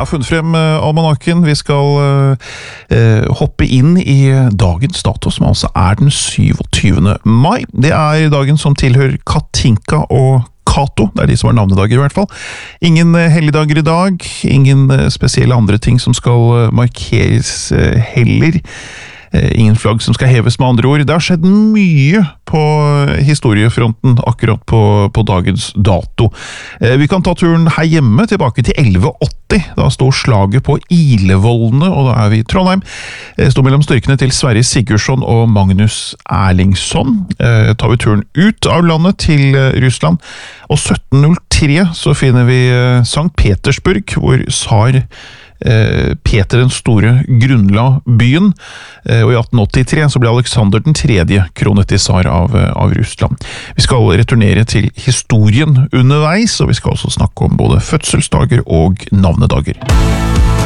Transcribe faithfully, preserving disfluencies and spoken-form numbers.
har funnet frem uh, almanakken. Vi skal uh, uh, hoppe inn i dagens dato, som altså er den syvogtyvende mai. Det er dagen som tilhører Katinka og Kato, det er de som har navnedager i hvert fall. Ingen uh, helligdager i dag, ingen uh, spesielle andre ting som skal uh, markeres uh, heller. Ingen flagg som skal heves med andre ord. Det har skjedd mye på historiefronten akkurat på, på dagens dato. Vi kan ta turen her hjemme tilbake til elleve åtti. Da står slaget på Ilevollene, og da er vi i Trondheim. Det står mellom styrkene til Sverre Sigurdsson og Magnus Erlingsson. Eh, tar vi turen ut av landet til Russland. Og sytten null tre så finner vi Sankt Petersburg, hvor tsar Peter den store grunnla byen, og i atten åttitre så ble Alexander den tredje kronet til tsar av, av Russland. Vi skal returnere til historien underveis, og vi skal også snakke om både fødselsdager og navnedager.